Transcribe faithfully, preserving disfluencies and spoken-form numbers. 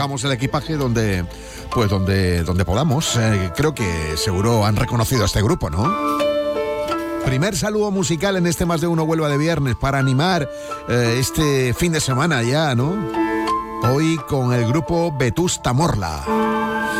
dejamos el equipaje donde, pues donde, donde podamos. Eh, creo que seguro han reconocido a este grupo, ¿no? Primer saludo musical en este Más de Uno Huelva de viernes para animar eh, este fin de semana ya, ¿no? Hoy con el grupo Vetusta Morla.